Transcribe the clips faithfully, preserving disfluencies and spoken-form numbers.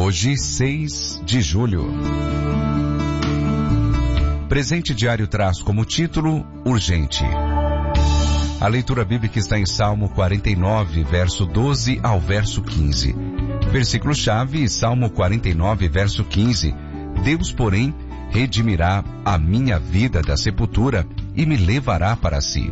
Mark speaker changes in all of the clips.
Speaker 1: Hoje, seis de julho. Presente diário traz como título Urgente. A leitura bíblica está em Salmo quarenta e nove, verso doze ao verso quinze. Versículo-chave, Salmo quarenta e nove, verso quinze. Deus, porém, redimirá a minha vida da sepultura e me levará para si.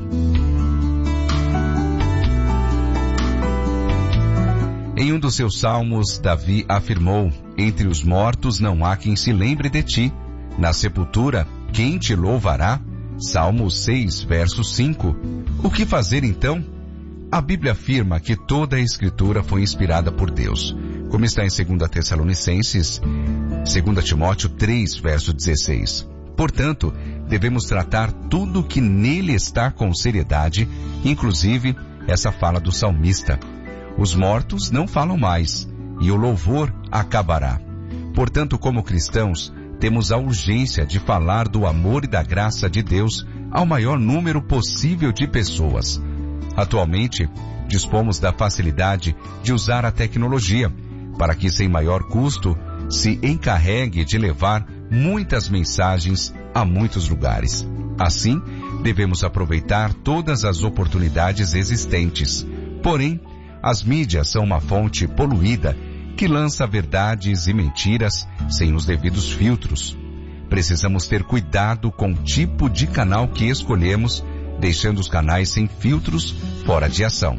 Speaker 1: Em um dos seus salmos, Davi afirmou: entre os mortos não há quem se lembre de ti. Na sepultura, quem te louvará? Salmo seis, verso cinco. O que fazer então? A Bíblia afirma que toda a Escritura foi inspirada por Deus, como está em segunda Tessalonicenses, segunda Timóteo três, verso dezesseis. Portanto, devemos tratar tudo o que nele está com seriedade, inclusive essa fala do salmista. Os mortos não falam mais, e o louvor acabará. Portanto, como cristãos, temos a urgência de falar do amor e da graça de Deus ao maior número possível de pessoas. Atualmente, dispomos da facilidade de usar a tecnologia, para que sem maior custo se encarregue de levar muitas mensagens a muitos lugares. Assim, devemos aproveitar todas as oportunidades existentes. Porém, as mídias são uma fonte poluída que lança verdades e mentiras sem os devidos filtros. Precisamos ter cuidado com o tipo de canal que escolhemos, deixando os canais sem filtros fora de ação.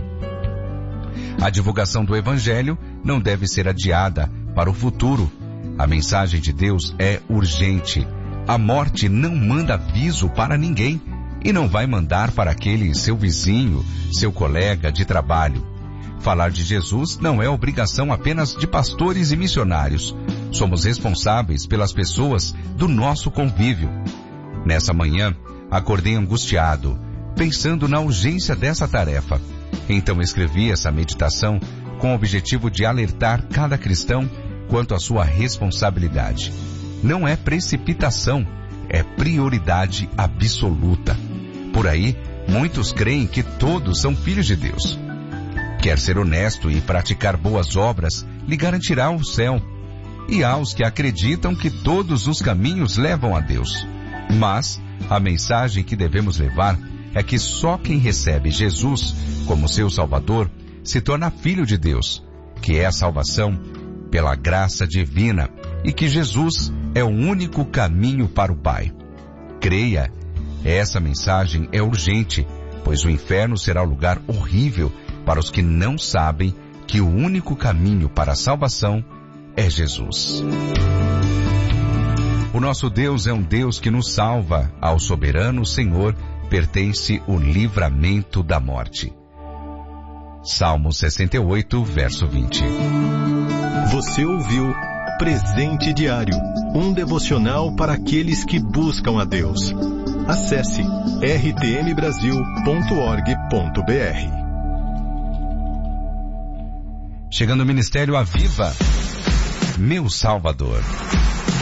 Speaker 1: A divulgação do Evangelho não deve ser adiada para o futuro. A mensagem de Deus é urgente. A morte não manda aviso para ninguém e não vai mandar para aquele seu vizinho, seu colega de trabalho. Falar de Jesus não é obrigação apenas de pastores e missionários. Somos responsáveis pelas pessoas do nosso convívio. Nessa manhã, acordei angustiado, pensando na urgência dessa tarefa. Então escrevi essa meditação com o objetivo de alertar cada cristão quanto à sua responsabilidade. Não é precipitação, é prioridade absoluta. Por aí, muitos creem que todos são filhos de Deus. Quer ser honesto e praticar boas obras lhe garantirá o céu. E há os que acreditam que todos os caminhos levam a Deus. Mas a mensagem que devemos levar é que só quem recebe Jesus como seu Salvador se torna filho de Deus, que é a salvação pela graça divina e que Jesus é o único caminho para o Pai. Creia, essa mensagem é urgente, pois o inferno será um lugar horrível para os que não sabem que o único caminho para a salvação é Jesus. O nosso Deus é um Deus que nos salva. Ao soberano Senhor pertence o livramento da morte. Salmo sessenta e oito, verso vinte.
Speaker 2: Você ouviu Presente Diário, um devocional para aqueles que buscam a Deus. Acesse r t m brasil ponto org ponto b r.
Speaker 1: Chegando o Ministério Aviva, meu Salvador.